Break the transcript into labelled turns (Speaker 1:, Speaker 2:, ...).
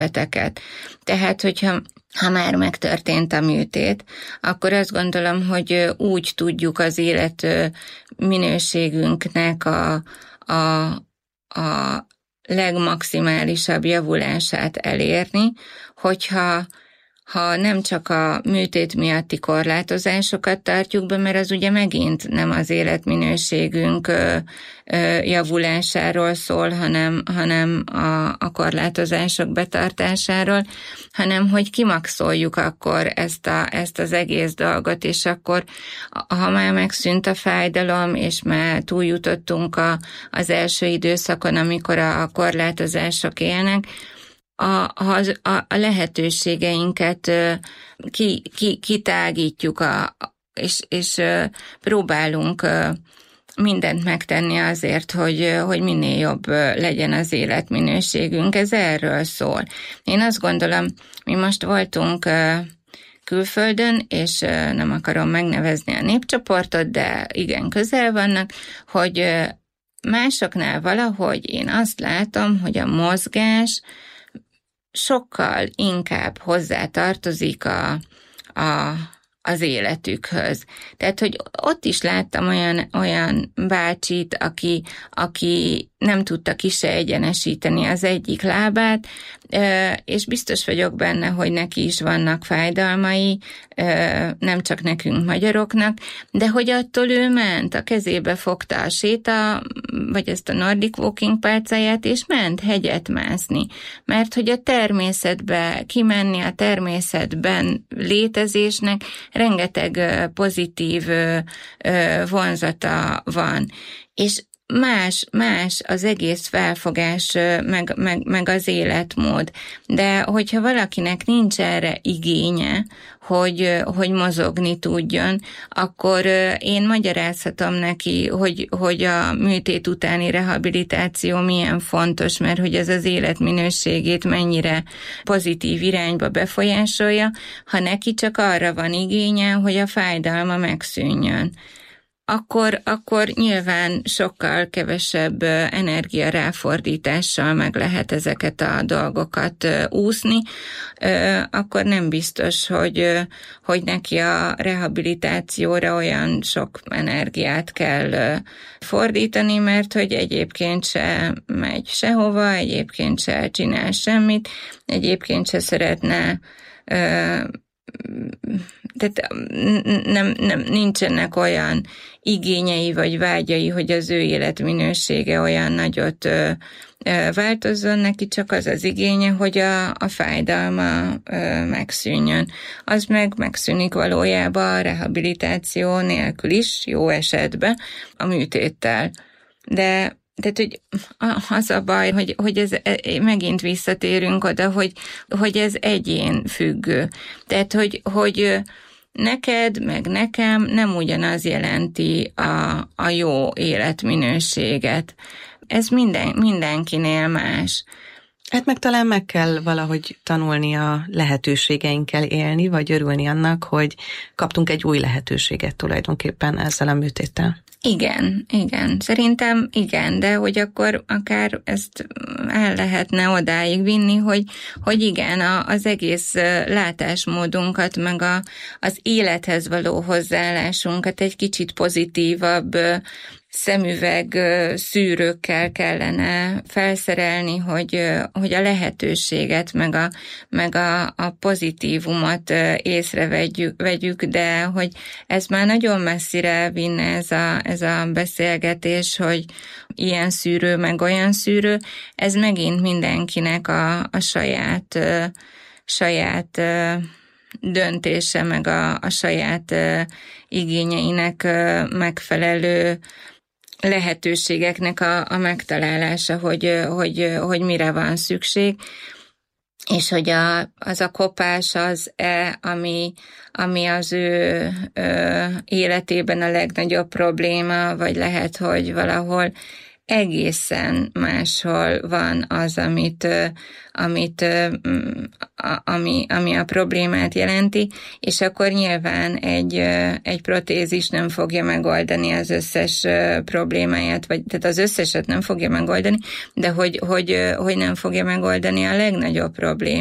Speaker 1: beteket. Tehát, hogyha már megtörtént a műtét, akkor azt gondolom, hogy úgy tudjuk az élet minőségünknek a legmaximálisabb javulását elérni, hogyha nem csak a műtét miatti korlátozásokat tartjuk be, mert az ugye megint nem az életminőségünk javulásáról szól, hanem a korlátozások betartásáról, hanem hogy kimaxoljuk akkor ezt az egész dolgot, és akkor, ha már megszűnt a fájdalom, és már túljutottunk az első időszakon, amikor a korlátozások élnek, a lehetőségeinket kitágítjuk, és próbálunk mindent megtenni azért, hogy minél jobb legyen az életminőségünk. Ez erről szól. Én azt gondolom, mi most voltunk külföldön, és nem akarom megnevezni a népcsoportot, de igen, közel vannak, hogy másoknál valahogy én azt látom, hogy a mozgás sokkal inkább hozzátartozik az életükhöz. Tehát, hogy ott is láttam olyan bácsit, aki nem tudta ki se egyenesíteni az egyik lábát, és biztos vagyok benne, hogy neki is vannak fájdalmai, nem csak nekünk magyaroknak, de hogy attól ő ment, a kezébe fogta a séta, vagy ezt a Nordic Walking pálcáját, és ment hegyet mászni. Mert hogy a természetbe kimenni, a természetben létezésnek rengeteg pozitív vonzata van. És más az egész felfogás, meg az életmód. De hogyha valakinek nincs erre igénye, hogy mozogni tudjon, akkor én magyarázhatom neki, hogy a műtét utáni rehabilitáció milyen fontos, mert hogy ez az életminőségét mennyire pozitív irányba befolyásolja, ha neki csak arra van igénye, hogy a fájdalma megszűnjön. Akkor nyilván sokkal kevesebb energia ráfordítással meg lehet ezeket a dolgokat úszni, akkor nem biztos, hogy neki a rehabilitációra olyan sok energiát kell fordítani, mert hogy egyébként se megy sehova, egyébként se csinál semmit, egyébként se szeretne tehát nincsenek olyan igényei vagy vágyai, hogy az ő életminősége olyan nagyot változzon, neki csak az az igénye, hogy a fájdalma megszűnjön. Az megszűnik valójában a rehabilitáció nélkül is, jó esetben, a műtéttel. De tehát, hogy az a baj, hogy ez megint visszatérünk oda, hogy ez egyén függő. Tehát, hogy neked, meg nekem nem ugyanaz jelenti a jó életminőséget. Ez mindenkinél más.
Speaker 2: Hát meg talán meg kell valahogy tanulni a lehetőségeinkkel élni, vagy örülni annak, hogy kaptunk egy új lehetőséget tulajdonképpen ezzel a műtéttel.
Speaker 1: Igen. Szerintem igen, de hogy akkor akár ezt el lehetne odáig vinni, hogy igen, az egész látásmódunkat, meg az élethez való hozzáállásunkat egy kicsit pozitívabb szemüveg szűrőkkel kellene felszerelni, hogy a lehetőséget, meg a pozitívumot észrevegyük, de hogy ez már nagyon messzire vinne ez a beszélgetés, hogy ilyen szűrő, meg olyan szűrő, ez megint mindenkinek a saját döntése, meg a saját igényeinek megfelelő lehetőségeknek a megtalálása, hogy mire van szükség, és hogy az a kopás ami az ő életében a legnagyobb probléma, vagy lehet, hogy valahol egészen máshol van az, ami a problémát jelenti, és akkor nyilván egy protézis nem fogja megoldani az összes problémáját, tehát az összeset nem fogja megoldani, de hogy nem fogja megoldani a legnagyobb problémát.